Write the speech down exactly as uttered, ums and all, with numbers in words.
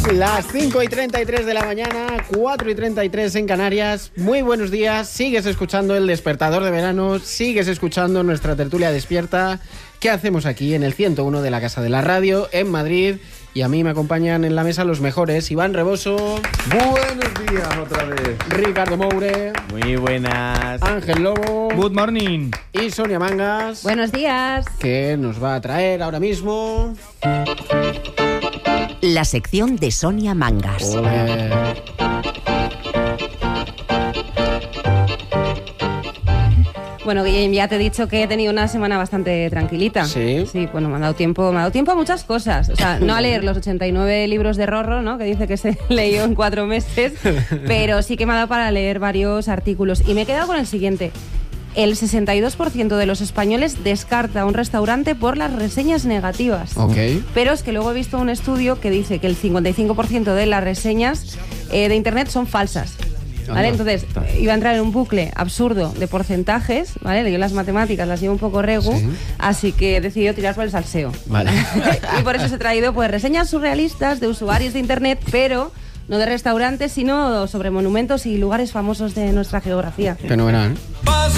Las cinco y treinta y tres de la mañana, cuatro y treinta y tres en Canarias. Muy buenos días, sigues escuchando El Despertador de Verano, sigues escuchando nuestra tertulia despierta. ¿Qué hacemos aquí en el ciento uno de la Casa de la Radio, en Madrid? Y a mí me acompañan en la mesa los mejores: Iván Reboso. Buenos días otra vez. Ricardo Moure. Muy buenas. Ángel Lobo. Good morning. Y Sonia Mangas. Buenos días. Que nos va a traer ahora mismo la sección de Sonia Mangas. Olé. Bueno, Guillem, ya te he dicho que he tenido una semana bastante tranquilita. Sí. Sí, bueno, me ha dado tiempo, me ha dado tiempo a muchas cosas. O sea, no a leer los ochenta y nueve libros de Rorro, ¿no? Que dice que se leyó en cuatro meses, pero sí que me ha dado para leer varios artículos. Y me he quedado con el siguiente. El sesenta y dos por ciento de los españoles descarta un restaurante por las reseñas negativas. Ok. Pero es que luego he visto un estudio que dice que el cincuenta y cinco por ciento de las reseñas eh, de internet son falsas. ¿Vale? Entonces, iba a entrar en un bucle absurdo de porcentajes, ¿vale? Yo las matemáticas las llevo un poco regu, sí. Así que he decidido tirar por el salseo. Vale. Y por eso os he traído pues reseñas surrealistas de usuarios de internet, pero no de restaurantes, sino sobre monumentos y lugares famosos de nuestra geografía. Fenomenal.